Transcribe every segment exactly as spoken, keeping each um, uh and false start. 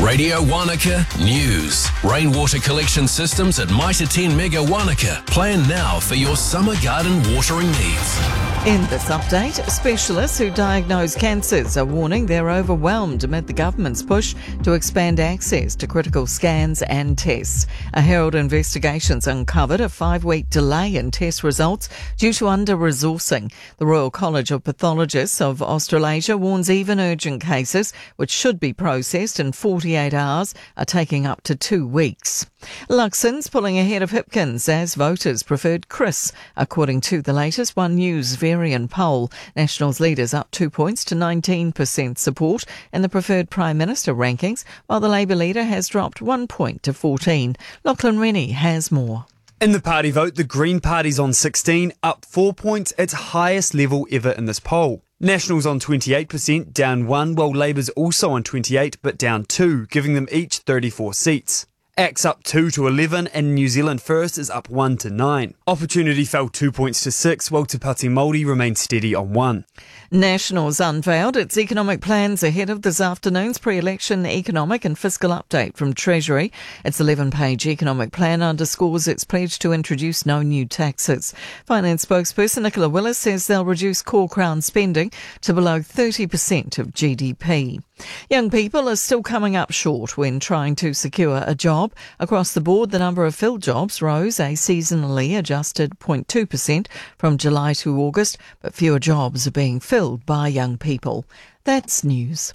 Radio Wanaka News. Rainwater collection systems at Mitre ten Mega Wanaka. Plan now for your summer garden watering needs. In this update, specialists who diagnose cancers are warning they're overwhelmed amid the government's push to expand access to critical scans and tests. A Herald investigation's uncovered a five-week delay in test results due to under-resourcing. The Royal College of Pathologists of Australasia warns even urgent cases, which should be processed in forty-eight hours, are taking up to two weeks. Luxon's pulling ahead of Hipkins as voters preferred Chris, according to the latest One News Varian poll. Nationals leaders up two points to nineteen percent support in the preferred Prime Minister rankings, while the Labour leader has dropped one point to fourteen. Lachlan Rennie has more. In the party vote, the Green Party's on sixteen, up four points, its highest level ever in this poll. Nationals on twenty-eight percent, down one, while Labour's also on twenty-eight but down two, giving them each thirty-four seats. A C T's up two to eleven and New Zealand First is up one to nine. Opportunity fell two points to six, while Te Pāti Māori remained steady on one. Nationals unveiled its economic plans ahead of this afternoon's pre-election economic and fiscal update from Treasury. Its eleven-page economic plan underscores its pledge to introduce no new taxes. Finance spokesperson Nicola Willis says they'll reduce core Crown spending to below thirty percent of G D P. Young people are still coming up short when trying to secure a job. Across the board, the number of filled jobs rose a seasonally adjusted zero point two percent from July to August, but fewer jobs are being filled by young people. That's news.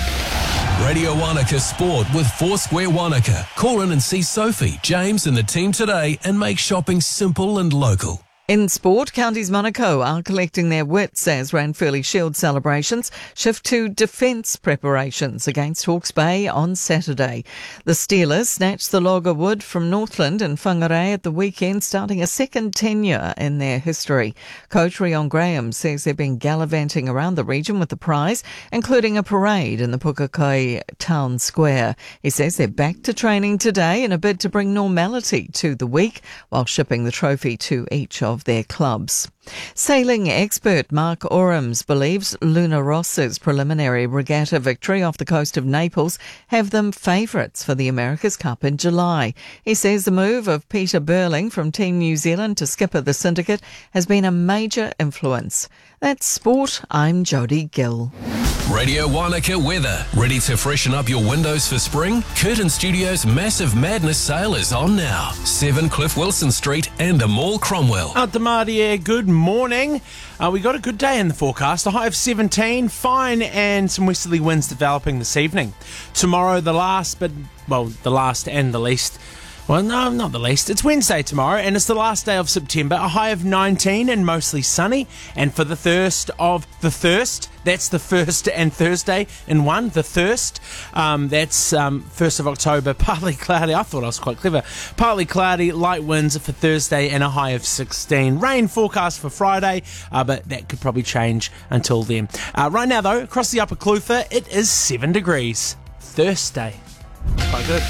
Radio Wanaka Sport with Foursquare Wanaka. Call in and see Sophie, James and the team today and make shopping simple and local. In sport, Counties Monaco are collecting their wits as Ranfurly Shield celebrations shift to defence preparations against Hawke's Bay on Saturday. The Steelers snatched the log of wood from Northland and Whangarei at the weekend, starting a second tenure in their history. Coach Rion Graham says they've been gallivanting around the region with the prize, including a parade in the Pukekohe Town Square. He says they're back to training today in a bid to bring normality to the week, while shipping the trophy to each of their clubs. Sailing expert Mark Orams believes Luna Ross's preliminary regatta victory off the coast of Naples have them favourites for the America's Cup in July. He says the move of Peter Burling from Team New Zealand to skipper the syndicate has been a major influence. That's sport. I'm Jodie Gill. Radio Wanaka weather. Ready to freshen up your windows for spring? Curtin Studios' Massive Madness sale is on now. seven Cliff Wilson Street and the Mall Cromwell. Out the Mardia, good morning. Uh, we got a good day in the forecast. A high of seventeen, fine, and some westerly winds developing this evening. Tomorrow, the last, but, well, the last and the least. Well, no, not the least. It's Wednesday tomorrow, and it's the last day of September. A high of nineteen and mostly sunny. And for the thirst of the thirst, that's the first and Thursday in one, the thirst. Um, that's um, first of October, partly cloudy. I thought I was quite clever. Partly cloudy, light winds for Thursday, and a high of sixteen. Rain forecast for Friday, uh, but that could probably change until then. Uh, right now, though, across the Upper Clutha, it is seven degrees. Thursday. Quite good.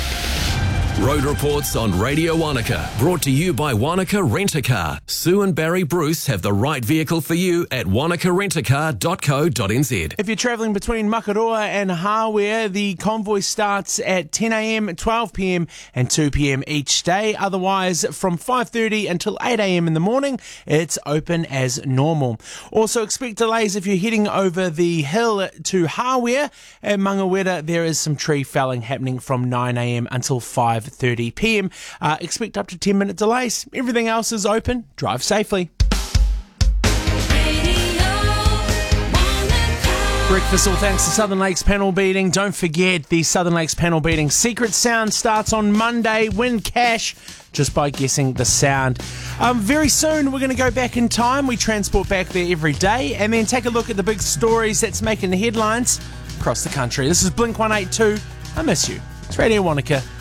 Road reports on Radio Wanaka, brought to you by Wanaka Rent-A-Car. Sue and Barry Bruce have the right vehicle for you at wanaka rent a car dot co dot n z. If you're travelling between Makaroa and Hawea, the convoy starts at ten a.m, twelve p.m. and two p.m. each day. Otherwise, from five thirty until eight a.m. in the morning, it's open as normal. Also expect delays if you're heading over the hill to Hawea. At Mangawera, there is some tree felling happening from nine a.m. until five thirty p.m. Uh, expect up to ten minute delays. Everything else is open. Drive safely. Breakfast all thanks to Southern Lakes Panel Beating. Don't forget the Southern Lakes Panel Beating Secret Sound starts on Monday. Win cash just by guessing the sound. Um, very soon we're going to go back in time. We transport back there every day and then take a look at the big stories that's making the headlines across the country. This is Blink one eighty-two. I miss you. It's Radio Wanaka.